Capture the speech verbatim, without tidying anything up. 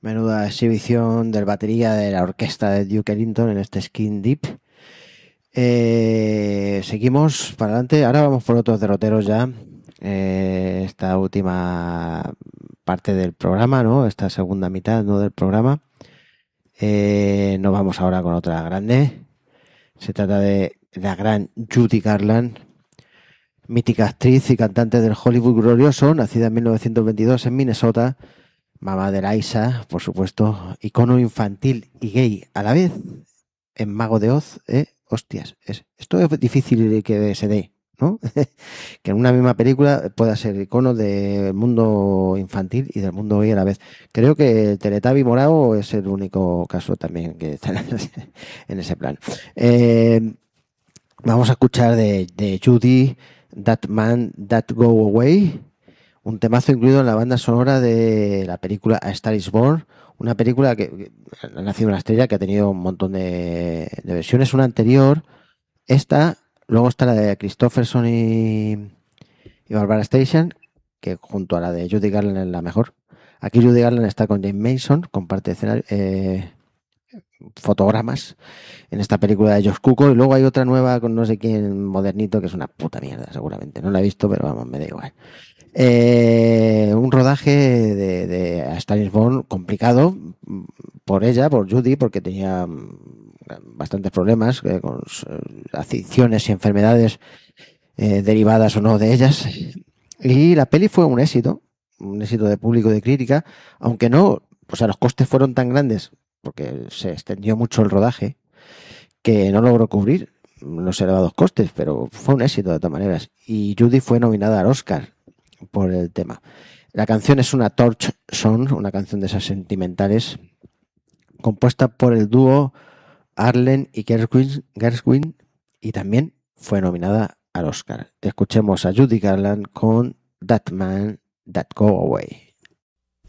Menuda exhibición del batería de la orquesta de Duke Ellington en este Skin Deep. Eh, seguimos para adelante. Ahora vamos por otros derroteros ya. Eh, esta última parte del programa, ¿no? Esta segunda mitad, ¿no? Del programa. Eh, nos vamos ahora con otra grande. Se trata de la gran Judy Garland, mítica actriz y cantante del Hollywood glorioso, nacida en mil novecientos veintidós en Minnesota. Mamá de Liza, por supuesto, icono infantil y gay a la vez, en Mago de Oz, ¿eh? Hostias, es, esto es difícil que se dé, ¿no? Que en una misma película pueda ser icono del mundo infantil y del mundo gay a la vez. Creo que el Teletubby morado es el único caso también que está en ese plan. Eh, vamos a escuchar de, de Judy, That Man, That Go Away. Un temazo incluido en la banda sonora de la película A Star is Born, una película que, que ha nacido una estrella que ha tenido un montón de, de versiones. Una anterior, esta, luego está la de Christopherson y, y Barbara Streisand, que junto a la de Judy Garland es la mejor. Aquí Judy Garland está con James Mason, comparte escenario, eh, fotogramas en esta película de Josh Cuco, y luego hay otra nueva con no sé quién modernito que es una puta mierda seguramente. No la he visto, pero vamos, me da igual. Eh, un rodaje de, de A Star is Born complicado por ella, por Judy, porque tenía bastantes problemas eh, con adicciones y enfermedades eh, derivadas o no de ellas. Y la peli fue un éxito, un éxito de público y de crítica, aunque no, o sea, los costes fueron tan grandes, porque se extendió mucho el rodaje, que no logró cubrir los elevados costes, pero fue un éxito de todas maneras. Y Judy fue nominada al Oscar por el tema. La canción es una torch song, una canción de esas sentimentales, compuesta por el dúo Arlen y Gershwin, Gershwin, y también fue nominada al Oscar. Escuchemos a Judy Garland con That Man, That Go Away.